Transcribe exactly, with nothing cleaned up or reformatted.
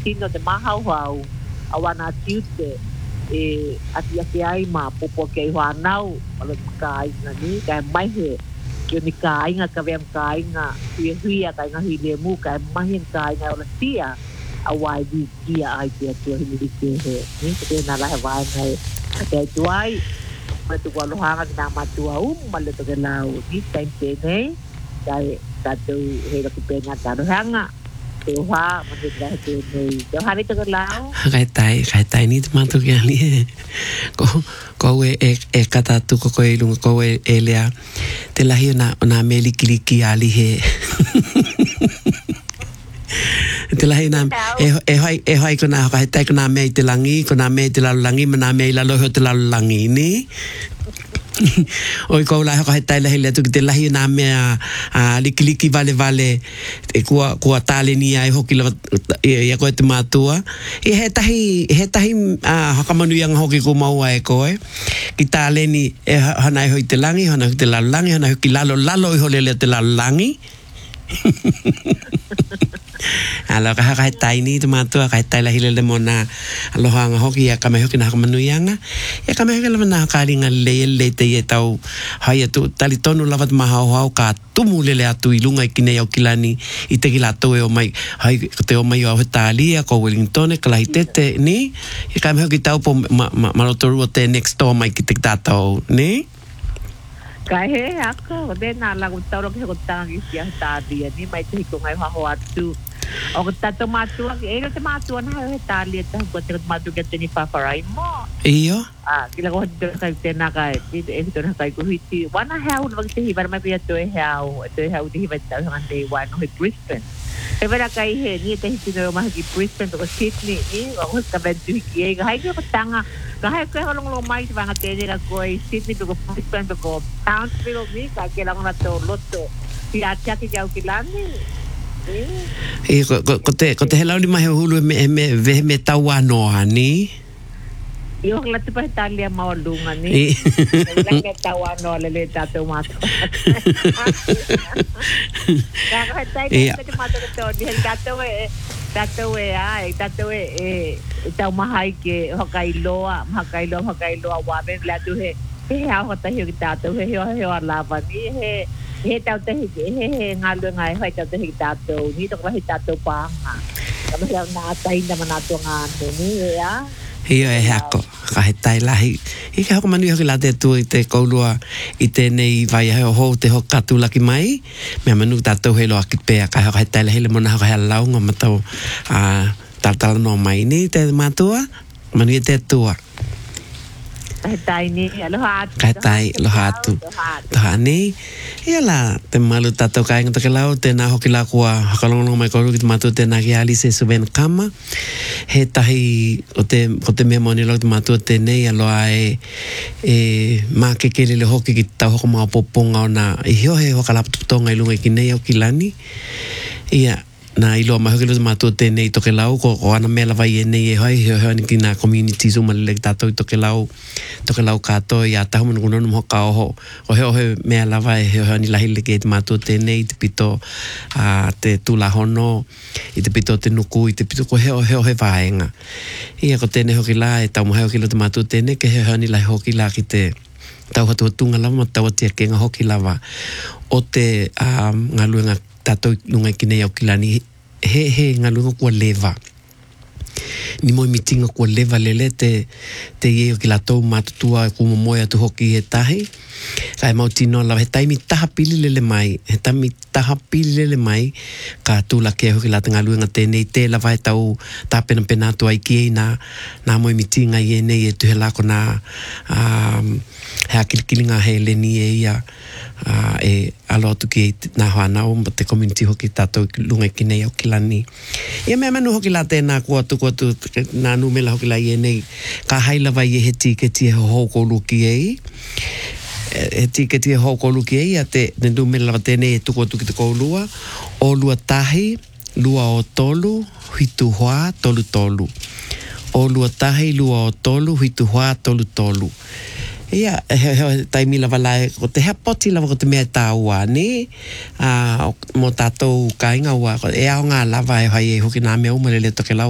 tino te mahau hau awana tiute e ati ati ai ma popo ke wanau ala kai na ni kai mai he ke ni kai nga ka vem kai nga hui hui ka nga hui le mu kai mai kai nga ola tia awai di dia ai te te ni ke he ni te na la vai ngai te tuai ma tu wa lo hanga na ma tu au ma le to ke lau ni tai te nei kai ta tu he la ku pe nga ta hanga te hoa ma te la te nei te hari to ke lau kai tai kai tai ni ma tu ke ali ko ko e e kata tu ko ko ilunga ko e elea te la hi na na meli kliki ali he te la hi na e e hai e hai ko na kai tai ko na me te langi ko na me te la langi ma na me la lo te la langi ni oi ko la ka tai la hele tu te la hi na me a likiliki vale vale e ko ko tale ni ai hoki la e ko te matua e he tahi he tahi a hakamanu yang hoki ko mau ai ko e ki tale ni e hana hoi te langi hana te la langi hana ki lalo lalo i holele te la langi alo ka ka tai ni te matua ka tai la hile le mona alo hanga hoki ya ka me hoki na hakamanu yanga ya ka me hoki la na ka ringa le le te e tau hai tu tali tonu lavat maha hau ka tumu lele atu i lunga i kine au kilani i te kila to e o mai hai te o mai au Italia ko Wellington ka lai tete ni ya ka me hoki tau po malotoru te next door mai ki te tatau ni kai he ako de na la gutaro ke gutanga ki sia Italia ni mai te ko ngai ho atu o tato matua e te matua na Italia ta ko te matua ke ni fa farai mo iyo ah kila ko kai te na kai e to na kai ko hiti wana hau no te hi bar mai pia to e hau to e hau te hi va ta han de wa no Brisbane e vera kai he ni te hiti no ma ki Brisbane to Sydney ni o ka ben tu ki e ga hai ko tanga ga hai ko long long mai te va te ni ko Sydney to Brisbane to ko Townsville ni ka ke la na to loto pia cha ki jau ki lani e ko ko te ko te helao ni mai hulu me me ve me tawa no ani yo la te pa Italia ma lunga ni la me tawa no le le tato mato ka ka tai te mato to di tato e tato e ai tato e e tau mahai ke hokailoa hokailoa hokailoa wa be la tu he he ha ho ta hi tato he he he la va ni he he tau te he he ngalu ngai hoi tau te he tato ni to ka he tato pa nga ka me na tai na mana to nga ni ya Ia e hako, ka he tai lahi. I ka hoko manu hoki la te tu i te koulua i te nei vai heo ho te hoka tūlaki mai. Mea manu tātou he loa ki pēa ka hoko he tai lahi le mona hoko hea launga matau a tātala no mai ni te mātua. Manu i te tua. Ka he tai ni, aloha atu. Ka he tai, aloha atu. Toha ni. Ia la, te malu tātou ka inga take lau, tēnā hoki la kua hakalongo mai koru ki te mātua tēnā ki Alice Suven Kama. He tahi o te, o te mea maoni lau te mātua tēnei aloa e, e mākekele le hoki ki tau hoko maa poponga o nā i hio he hoka laputuputonga i lunga i ki nei au ki lani. Ia, na ilo mai hoki lo te mātua tēnei toke lau, ko, ko ana mea lawai e nei e hoi, heo heo ni ki nā communities umalele ki tātou i toke lau, toke lau kātou i a tahu manu kunono mhoka oho, o heo heo mea lawai, heo heo ni lahile ke te mātua tēnei, te pito a te tūla hono, i te pito te nuku, i te pito ko heo heo he whaenga. Ia ko tēnei hoki la, e tau maheo ki lo te mātua tēnei, ke heo heo ni lahi hoki la ki te tau hatu tunga lava, ma tau atia ke ngā hoki lava, o te um, ngā luenga tātou lunga ki nei au kilani, he he ngā lunga kua leva. Ni moi mitinga kua leva lele te, te ieo ki la tau mātutua e kuma moe atu hoki he tahi. Kai mau tino lawa, he taimi taha pili lele mai, he taimi taha pili lele mai, ka tūla ke hoki la te ngā luenga tēnei, te lawa he tau tāpena pena atu ai ki ei nā, nā moi mitinga i e nei e tuhe lako nā, um, he akilikilinga he leni e ia, uh, e alo atu ki nā whanau, ma te community hoki tātou lunga ki nei au ki lani. Ia mea manu hoki la tēnā kua tu kua tu, nā numela hoki la i e nei, ka hailawa i e he tīketi e ho hoko ki ei, e tīketi e ho hoko ki ei, a te numela wa tēnei e tuku atu ki te koulua, o lua tahi, lua o tolu, hitu hoa, tolu tolu. O lua tahi, lua o tolu, hitu hoa, tolu tolu. Ia, he, he, taimi lava lai, ko te hea poti lava ko te mea tāua, ne? Uh, mo tātou ka inga ua, e ao ngā lava e hai e hoki nā mea umalele toke lau.